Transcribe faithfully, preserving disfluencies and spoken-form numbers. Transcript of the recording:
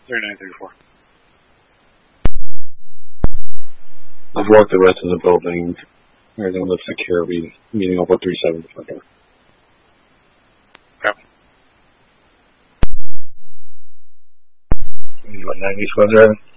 thirty-nine thirty-four. I've walked the rest of the building. Everything looks secure. Be meeting up with three seven the front door. Okay. What, ninety squad driving?